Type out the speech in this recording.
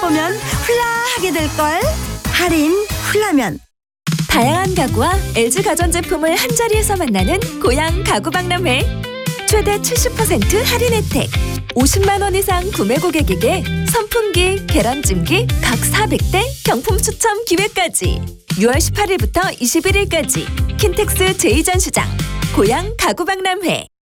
보면 훌라하게 될걸. 할인 훌라면. 다양한 가구와 LG 가전제품을 한자리에서 만나는 고양 가구박람회. 최대 70% 할인 혜택. 50만 원 이상 구매 고객에게 선풍기, 계란찜기 각 400대 경품 추첨 기회까지. 6월 18일부터 21일까지 킨텍스 제2전시장 고양 가구박람회.